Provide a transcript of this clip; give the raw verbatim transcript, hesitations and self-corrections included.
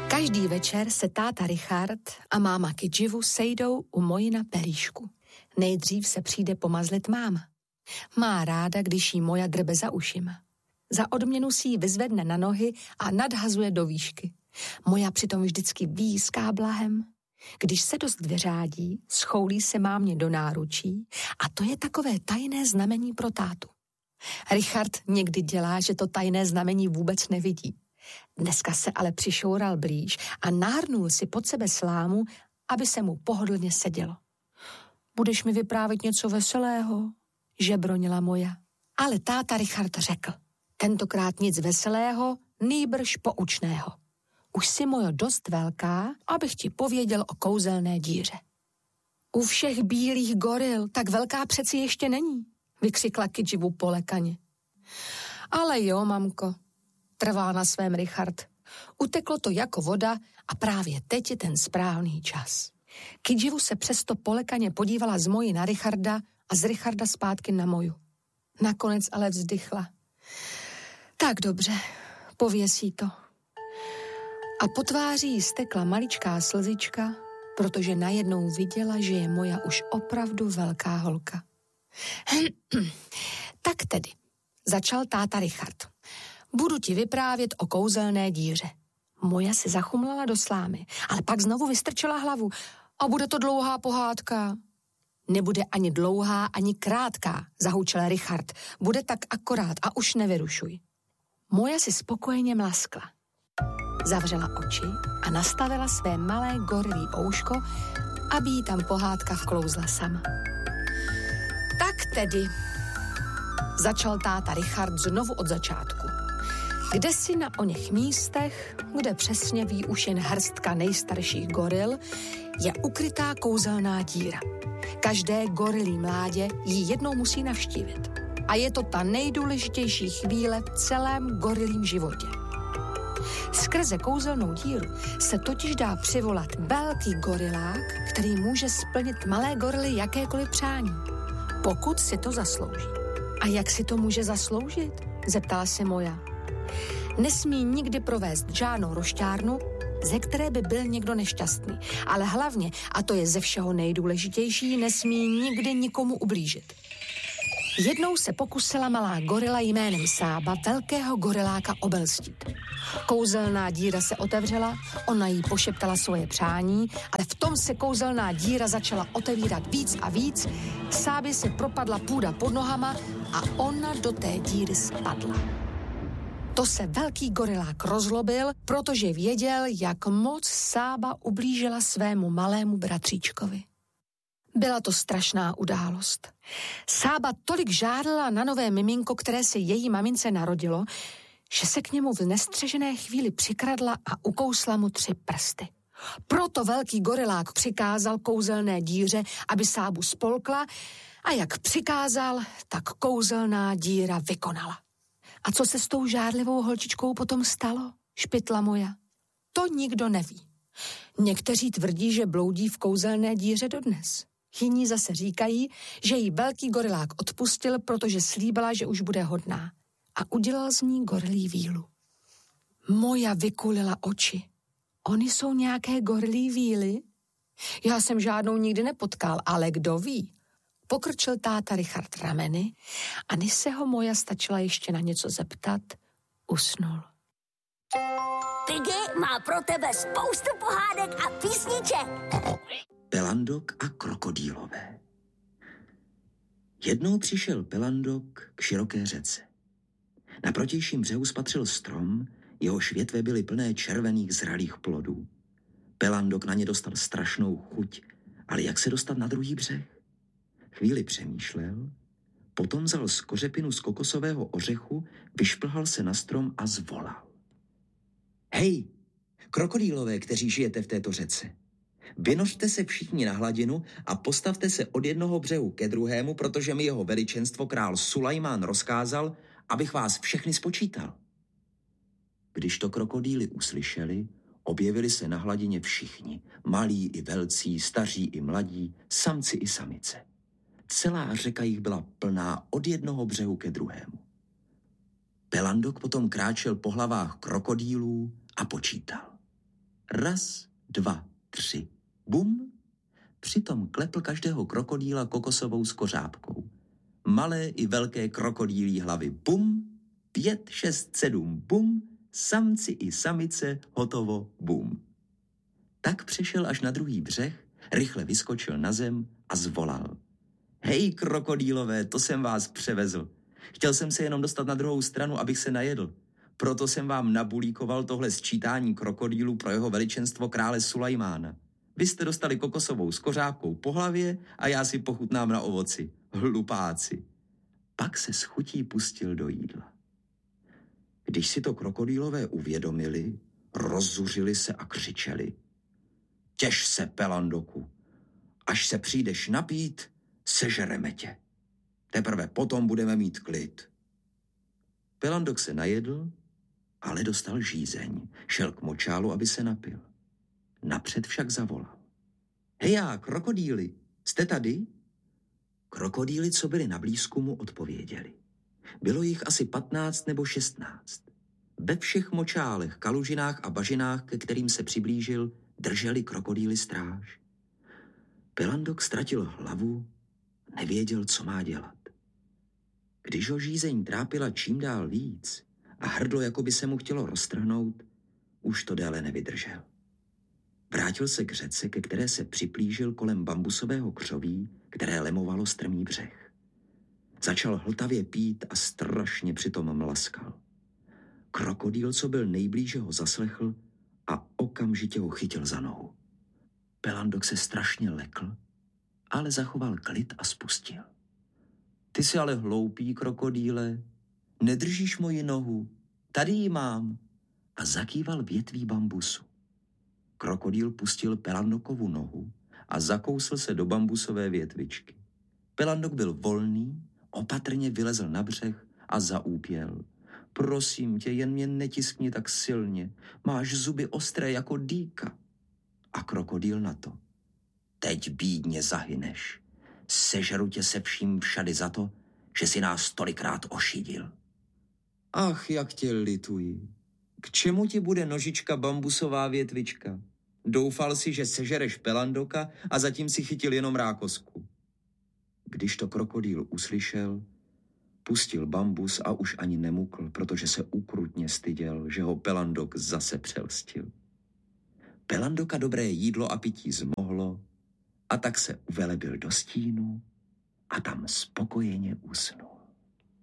Každý večer se táta Richard a máma Kidživu sejdou u Mojina pelíšku. Nejdřív se přijde pomazlit máma. Má ráda, když jí Moja drbe za ušima. Za odměnu si ji vyzvedne na nohy a nadhazuje do výšky. Moja přitom vždycky výská blahem. Když se dost vyřádí, schoulí se mámě do náručí a to je takové tajné znamení pro tátu. Richard někdy dělá, že to tajné znamení vůbec nevidí. Dneska se ale přišoural blíž a nahrnul si pod sebe slámu, aby se mu pohodlně sedělo. Budeš mi vyprávět něco veselého? Žebronila Moja. Ale táta Richard řekl, tentokrát nic veselého, nýbrž poučného. Už si, Mojo, dost velká, abych ti pověděl o kouzelné díře. U všech bílých goril tak velká přeci ještě není, vykřikla Kidživu polekaně. Ale jo, mamko, trvá na svém Richard. Uteklo to jako voda a právě teď je ten správný čas. Kidživu se přesto polekaně podívala z Moji na Richarda a z Richarda zpátky na Moju. Nakonec ale vzdychla. Tak dobře, pověsí to. A po tváři jí stekla maličká slzička, protože najednou viděla, že je Moja už opravdu velká holka. Tak tedy, začal táta Richard. Budu ti vyprávět o kouzelné díře. Moja se zachumlala do slámy, ale pak znovu vystrčila hlavu. A bude to dlouhá pohádka. Nebude ani dlouhá, ani krátká, zahučel Richard. Bude tak akorát a už nevyrušuj. Moja si spokojeně mlaskla. Zavřela oči a nastavila své malé gorilí ouško, aby jí tam pohádka vklouzla sama. Tak tedy, začal táta Richard znovu od začátku. Kdesi na oněch místech, kde přesně ví už jen hrstka nejstarších goril, je ukrytá kouzelná díra. Každé gorilí mládě ji jednou musí navštívit. A je to ta nejdůležitější chvíle v celém gorilím životě. Skrze kouzelnou díru se totiž dá přivolat velký gorilák, který může splnit malé gorily jakékoliv přání, pokud si to zaslouží. A jak si to může zasloužit? Zeptala se Moja. Nesmí nikdy provést žádnou rošťárnu, ze které by byl někdo nešťastný. Ale hlavně, a to je ze všeho nejdůležitější, nesmí nikdy nikomu ublížit. Jednou se pokusila malá gorila jménem Sába velkého goriláka obelstít. Kouzelná díra se otevřela, ona jí pošeptala svoje přání, ale v tom se kouzelná díra začala otevírat víc a víc, Sábě se propadla půda pod nohama a ona do té díry spadla. To se velký gorilák rozlobil, protože věděl, jak moc Sába ublížila svému malému bratříčkovi. Byla to strašná událost. Sába tolik žádala na nové miminko, které se její mamince narodilo, že se k němu v nestřežené chvíli přikradla a ukousla mu tři prsty. Proto velký gorilák přikázal kouzelné díře, aby Sábu spolkla, a jak přikázal, tak kouzelná díra vykonala. A co se s tou žárlivou holčičkou potom stalo? Špitla Moja. To nikdo neví. Někteří tvrdí, že bloudí v kouzelné díře dodnes. Jiní zase říkají, že jí velký gorilák odpustil, protože slíbila, že už bude hodná. A udělal z ní gorilí vílu. Moja vykulila oči. Oni jsou nějaké gorilí víly? Já jsem žádnou nikdy nepotkal, ale kdo ví? Pokrčil táta Richard rameny a než se ho Moja stačila ještě na něco zeptat, usnul. Piggy má pro tebe spoustu pohádek a písniček. Pelandok a krokodýlové. Jednou přišel Pelandok k široké řece. Na protějším břehu spatřil strom, jehož větve byly plné červených zralých plodů. Pelandok na ně dostal strašnou chuť, ale jak se dostat na druhý břeh? Chvíli přemýšlel, potom vzal z kořepinu z kokosového ořechu, vyšplhal se na strom a zvolal. Hej, krokodýlové, kteří žijete v této řece, vynořte se všichni na hladinu a postavte se od jednoho břehu ke druhému, protože mi jeho veličenstvo král Sulajmán rozkázal, abych vás všechny spočítal. Když to krokodýly uslyšeli, objevili se na hladině všichni, malí i velcí, staří i mladí, samci i samice. Celá řeka jich byla plná od jednoho břehu ke druhému. Pelandok potom kráčel po hlavách krokodýlů a počítal. Raz, dva, tři. Bum. Přitom klepl každého krokodýla kokosovou skořápkou. Malé i velké krokodýlí hlavy. Bum. Pět, šest, sedm. Bum. Samci i samice. Hotovo. Bum. Tak přešel až na druhý břeh, rychle vyskočil na zem a zvolal. Hej, krokodýlové, to jsem vás převezl. Chtěl jsem se jenom dostat na druhou stranu, abych se najedl. Proto jsem vám nabulíkoval tohle sčítání krokodýlů pro jeho veličenstvo krále Sulajmána. Vy jste dostali kokosovou skořápkou po hlavě a já si pochutnám na ovoci. Hlupáci. Pak se s chutí pustil do jídla. Když si to krokodýlové uvědomili, rozzuřili se a křičeli. Těž se, Pelandoku. Až se přijdeš napít, sežereme tě. Teprve potom budeme mít klid. Pelandok se najedl, ale dostal žízeň. Šel k močálu, aby se napil. Napřed však zavolal. Hejá, krokodýli, jste tady? Krokodýli, co byli na blízku, mu odpověděli. Bylo jich asi patnáct nebo šestnáct. Ve všech močálech, kalužinách a bažinách, ke kterým se přiblížil, drželi krokodýli stráž. Pelandok ztratil hlavu, nevěděl, co má dělat. Když ho žízeň trápila čím dál víc a hrdlo, jako by se mu chtělo roztrhnout, už to déle nevydržel. Vrátil se k řece, ke které se připlížil kolem bambusového křoví, které lemovalo strmý břeh. Začal hltavě pít a strašně přitom mlaskal. Krokodýl, co byl nejblíže, ho zaslechl a okamžitě ho chytil za nohu. Pelandok se strašně lekl, ale zachoval klid a spustil. Ty jsi ale hloupý, krokodýle, nedržíš moji nohu, tady ji mám. A zakýval větví bambusu. Krokodýl pustil Pelandokovu nohu a zakousl se do bambusové větvičky. Pelandok byl volný, opatrně vylezl na břeh a zaúpěl. Prosím tě, jen mě netiskni tak silně, máš zuby ostré jako dýka. A krokodýl na to. Teď bídně zahyneš. Sežeru tě se vším všady za to, že si nás tolikrát ošidil. Ach, jak tě lituji. K čemu ti bude nožička bambusová větvička? Doufal si, že sežereš Pelandoka a zatím si chytil jenom rákosku. Když to krokodýl uslyšel, pustil bambus a už ani nemukl, protože se ukrutně styděl, že ho Pelandok zase přelstil. Pelandoka dobré jídlo a pití zmohlo a tak se uvelebil do stínu a tam spokojeně usnul.